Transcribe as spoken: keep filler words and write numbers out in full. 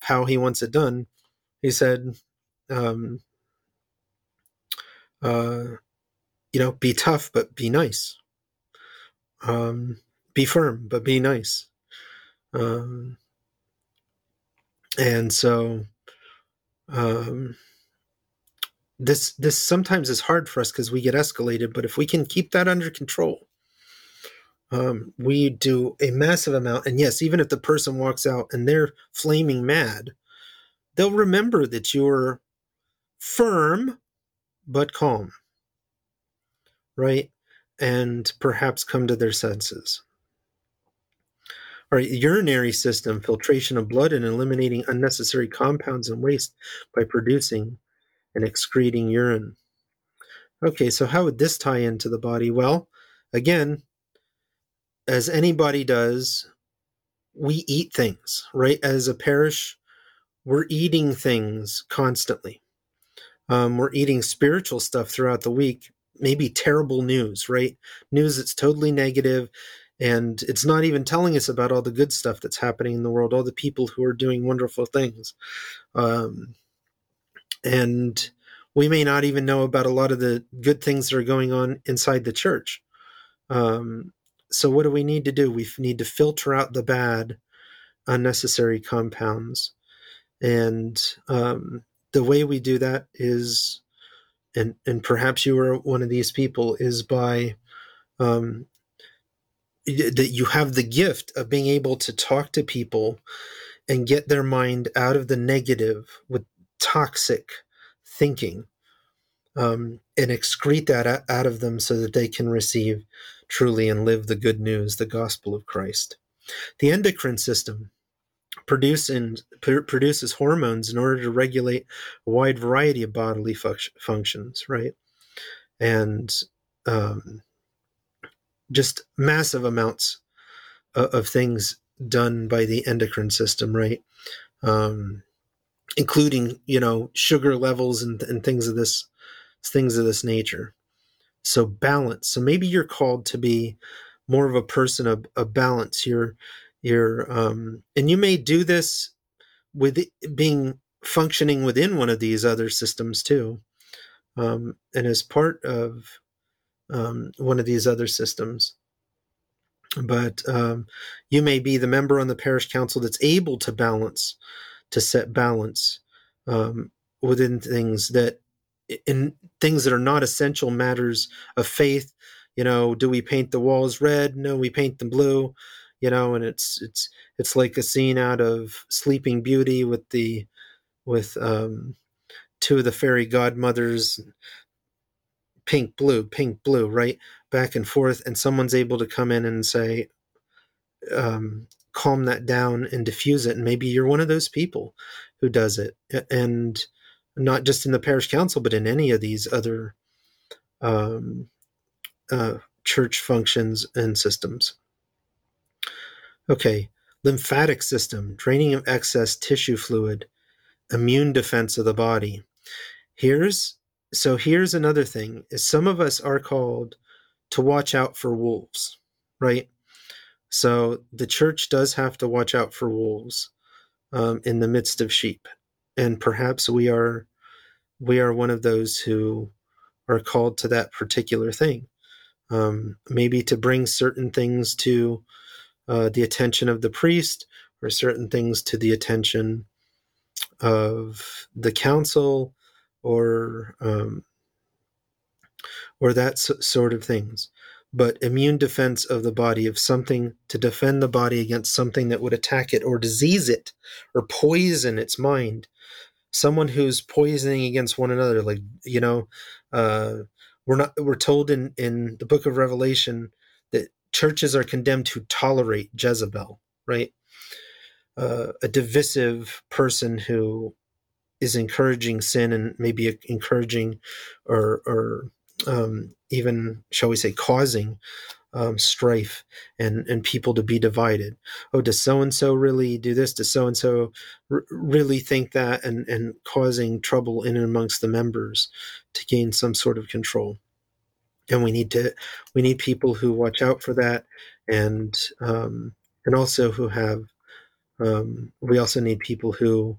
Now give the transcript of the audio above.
how he wants it done. He said, um, uh, you know, be tough, but be nice. Um, be firm, but be nice. Um, and so um, this this sometimes is hard for us because we get escalated. But if we can keep that under control, um, we do a massive amount. And yes, even if the person walks out and they're flaming mad, they'll remember that you're firm but calm, right? And perhaps come to their senses. All right, urinary system, filtration of blood and eliminating unnecessary compounds and waste by producing and excreting urine. Okay, so how would this tie into the body? Well, again, as anybody does, we eat things, right? As a parish, we're eating things constantly. Um, we're eating spiritual stuff throughout the week, maybe terrible news, right? News that's totally negative, and it's not even telling us about all the good stuff that's happening in the world, all the people who are doing wonderful things. Um, and we may not even know about a lot of the good things that are going on inside the church. Um, so what do we need to do? We need to filter out the bad, unnecessary compounds. And um, the way we do that is, and, and perhaps you are one of these people, is by um, that you have the gift of being able to talk to people and get their mind out of the negative with toxic thinking, um, and excrete that out of them so that they can receive truly and live the good news, the gospel of Christ. The endocrine system produce and, pr- produces hormones in order to regulate a wide variety of bodily fu- functions, right? And um, just massive amounts of, of things done by the endocrine system, right? Um, including, you know, sugar levels and, and things of this things of this nature. So balance. So maybe you're called to be more of a person of, of balance. You're, you're, um, and you may do this with it being functioning within one of these other systems too, um, and as part of um, one of these other systems. But um, you may be the member on the parish council that's able to balance, to set balance um, within things that, in things that are not essential matters of faith. You know, do we paint the walls red? No, we paint them blue. You know, and it's it's it's like a scene out of Sleeping Beauty with the with um, two of the fairy godmothers, pink, blue, pink, blue, right, back and forth, and someone's able to come in and say, um, calm that down and diffuse it. And maybe you're one of those people who does it, and not just in the parish council, but in any of these other um, uh, church functions and systems. Okay, lymphatic system, draining of excess tissue fluid, immune defense of the body. Here's so here's another thing: is some of us are called to watch out for wolves, right? So the church does have to watch out for wolves um, in the midst of sheep, and perhaps we are we are one of those who are called to that particular thing. Um, maybe to bring certain things to uh, the attention of the priest, or certain things to the attention of the council, or um, or that s- sort of things. But immune defense of the body, of something to defend the body against something that would attack it or disease it or poison its mind. Someone who's poisoning against one another, like, you know, uh, we're not we're told in in the book of Revelation that churches are condemned to tolerate Jezebel, right? Uh, a divisive person who is encouraging sin, and maybe encouraging or or um, even, shall we say, causing um, strife and and people to be divided. Oh, does so and so really do this? Does so and so really think that? And and causing trouble in and amongst the members to gain some sort of control. And we need to we need people who watch out for that, and um, and also who have um, we also need people who